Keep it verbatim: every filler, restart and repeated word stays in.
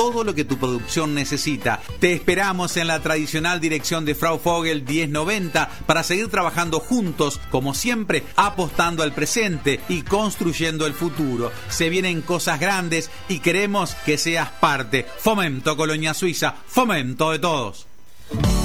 todo lo que tu producción necesita. Te esperamos en la tradicional dirección de Frau Vogel diez noventa para seguir trabajando juntos, como siempre, apostando al presente y construyendo el futuro. Se vienen cosas grandes y queremos que seas parte. Fomento Colonia Suiza, fomento de todos.